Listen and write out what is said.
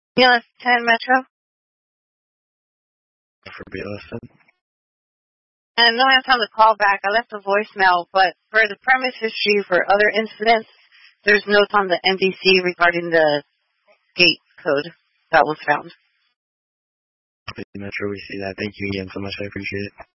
BLS 10 Metro. For BLS 10. And no one found the call back. I left a voicemail, but for the premise history for other incidents, there's notes on the MDC regarding the gate code that was found. Metro, we see that. Thank you again so much. I appreciate it.